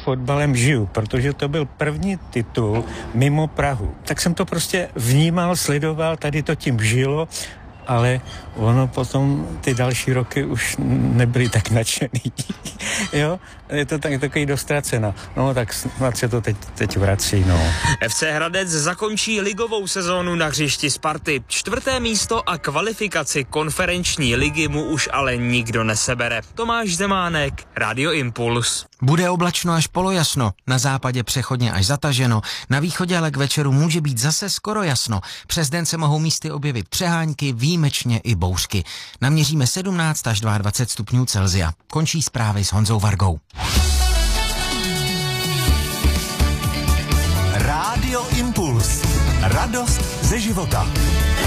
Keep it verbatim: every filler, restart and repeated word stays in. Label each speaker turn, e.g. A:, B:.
A: fotbalem žiju, protože to byl první titul mimo Prahu. Tak jsem to prostě vnímal, sledoval, tady to tím žilo, ale ono potom ty další roky už nebyly tak nadšený. Jo, je to tak, takový dostraceno. No tak snad se to teď, teď vrací, no.
B: F C Hradec zakončí ligovou sezónu na hřišti Sparty. Čtvrté místo a kvalifikaci konferenční ligy mu už ale nikdo nesebere. Tomáš Zemánek, Radio Impuls.
C: Bude oblačno až polojasno, na západě přechodně až zataženo, na východě ale k večeru může být zase skoro jasno. Přes den se mohou místy objevit přehánky, výjimečně i bouřky. Naměříme sedmnáct až dvacet dva stupňů Celsia. Končí zprávy s Honzou Vargou.
D: Rádio Impuls. Radost ze života.